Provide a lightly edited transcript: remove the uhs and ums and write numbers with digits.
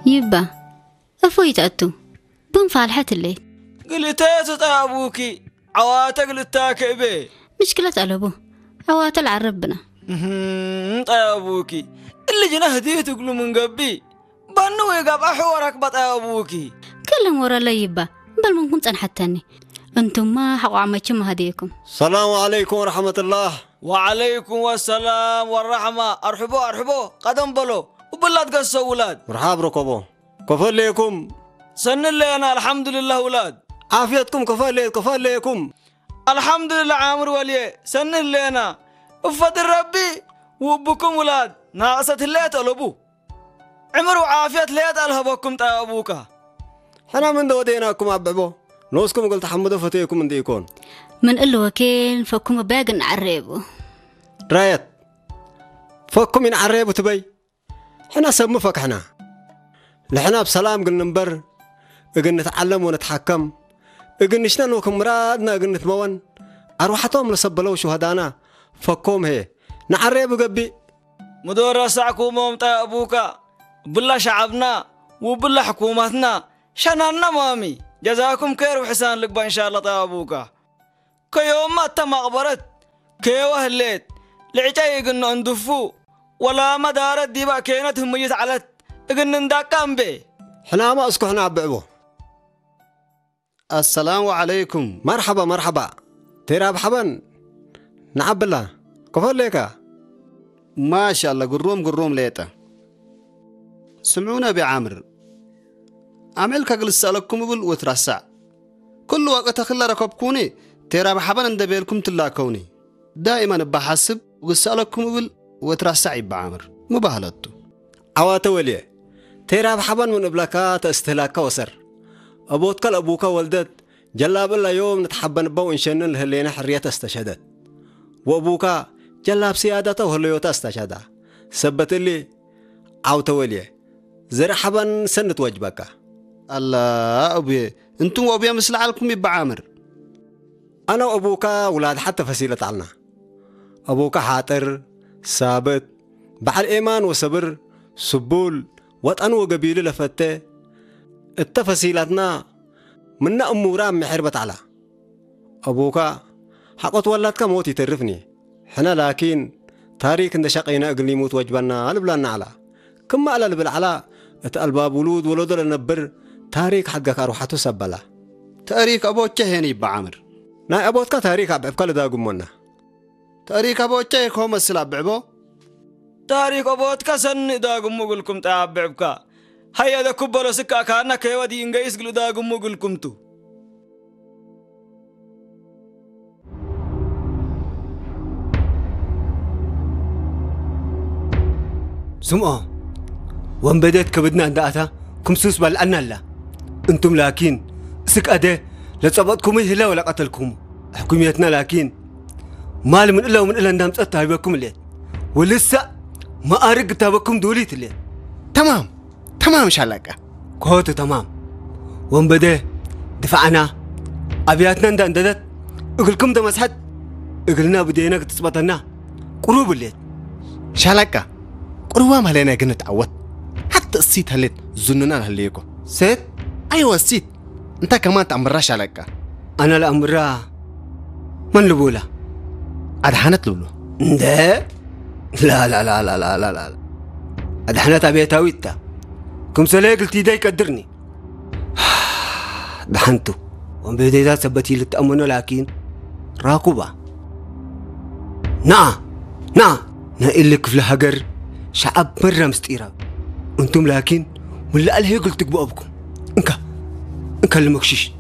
يبا أفويت أتو بنفعل اللي قلتات طابوكي عواتك للتاكبي مشكلة ألبو عوات العربنا طابوكي اللي جنا هديت تقولوا من قبي بانو يقاب أحورك بطابوكي كلم ورا لي يبا بل ممكن تنحتني أنتم ما حقوا عمتكم هديكم. السلام عليكم ورحمة الله. وعليكم السلام والرحمة. أرحبوا قدم بلو وبالله تقصوا ولاد. مرحبا ركبو كفر ليكم سن لنا الحمد لله ولاد. عافيتكم كفر ليكم الحمد لله عامر ولي سن لنا وفضل ربي وبكم ولاد ناقصة الليت ألبو عمرو عافية ليت ألهبكم تأبوكا حنا من دوديناكم أبعبو نوسكم قلت حمدوا فتيكم من ديكون من قل وكيل فكم باقن عريبو رايت فكم من عريبو تبي حنا سمفك حنا لحنا بسلام قلنا نبر قلنا نتعلم ونتحكم قلنا نشتنوكم مرادنا قلنا نتمون أروحتهم لسبلو شهدانا فكم هي نعريبو قبي مدور رسعكم ومتا أبوكا بالله شعبنا وبالله حكومتنا شنانا مامي جزاكم خير وحسان لك إن شاء الله طابوكا كيوم ما تم أخبرت كيوه الليت لعتاي قلنا اندفو ولا ما دارت ديبا كينت هم يتعلت قلنا نداكام بي حنا ما اسكو حنا عبعبو السلام عليكم. مرحبا تيراب حبن نعب الله كفر ليكا ما شاء الله قروم ليتا سمعونا بعامر عملك قل سألكم بل وترسع كل وقت خلا ركبكوني تيراب حبن اندبيلكم تلاكوني دائما بحسب قل سألكم بل وترسع بعامر مباهلته عواته وليه تيراب حبن من ابلاكات استهلاكا وسر أبوتك الأبوك ولدت جلاب الله يوم نتحبن بو إنشان الهلينا حرية استشهدت وأبوك جلاب سيادته وهليوت استشهده سبت اللي عوته وليه زر حبن سنة وجبك الله أبي أنتم وأبي مثل عالكم بعامر أنا وأبوك ولاد حتى فسيلة عنا أبوك حاطر ثابت بعد إيمان وصبر سبول وطن وقبيل لفته التفصيلاتنا من أمورا محربت على أبوك حقت ولدك موت يترفني حنا لكن تاريخ إن شقينا أقل يموت وجبنا لبلانا على كما على البلعلا الباب ولود لنبر تاريخ حقك أروحته سبلا تاريخ أبوك هني بعامر نا أبوك تاريخ أبقى لدا قمنا تاريخ أبوك يكون مسلا بعبو تاريخ أبوك سن دا قمو قلكم تعبعبك هيا دا كبرو سكا كانا كيوا دي إنجايس قلو دا قمو قلكم تو سمعوا وان بديت كبدنا عند أتا كم سوس بالعنا لا انتم لكن سك أده لتصبتكم هلا ولا قتلكم حكوميتنا لكن مال من إلا ومن إلا ندام تهيبكم الليل ولسه ما أرق تابكم دوليت الليل تمام شالك كوتو تمام وان بدي دفعنا أبياتنا ندندت اقلكم دمسحت اقلنا بديناك تثبتنا قروب الليل شالك قروام هلينا قلنا تعود حتى السيت هليت زننا هليكو سيت أيوة السيت انت كمان تأمرها شالك أنا لأمرها من لبولا أدحانت لولو ده لا أدحانت أبيتاويتا كم سلاي قلتي داي قدرني دحنتو وان بيدي ثبتي للتأمن لكن راقبة نا إلك في الهجر شعب مرة مستيرة انتم لكن ولا قال هي قلت تقبوا أبكم انك اللي مكشيش